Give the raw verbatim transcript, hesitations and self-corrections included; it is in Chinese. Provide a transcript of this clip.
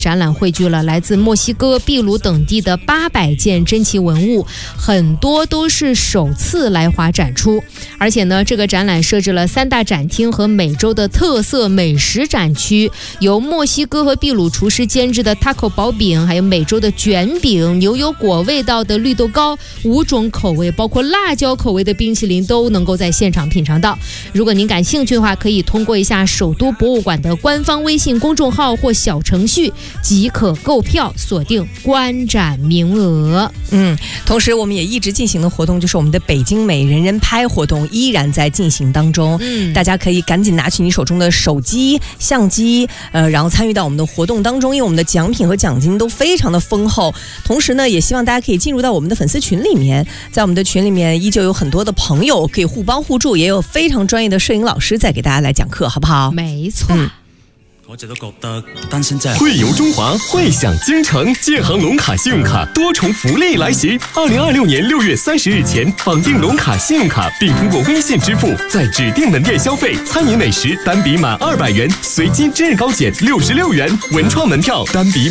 展览汇聚了来自墨西哥、秘鲁等地的八百件珍奇文物，很多都是首次来华展出。而且呢，这个展览设置了三大展厅和美洲的特色美食展区，由墨西哥和秘鲁厨师监制的 taco 薄饼，还有美洲的卷饼、牛油果味道的绿豆糕，五种口味包括辣椒口味的冰淇淋都能够在现场品尝到。如果您感兴趣的话，可以通过一下首都博物馆的官方微信公众号或小程序即可购票，锁定观展名额。 嗯，同时我们也一直进行的活动就是我们的北京美人人拍活动依然在进行当中。嗯，大家可以赶紧拿起你手中的手机、相机，呃，然后参与到我们的活动当中，因为我们的奖品和奖金都非常的丰厚。同时呢，也希望大家可以进入到我们的粉丝群里面，在我们的群里面依旧有很多的朋友可以互帮互助，也有非常专业的摄影老师在给大家来讲课，好不好？ 没错。嗯， 我直都覺得單身真係匯遊中華，匯享京城，建行龍卡信用卡多重福利來襲。二零二六年六月三十日前綁定龍卡信用卡，並通過微信支付，在指定門店消費，餐飲美食單筆滿二百元，隨機至高減六十六元；文創門票單筆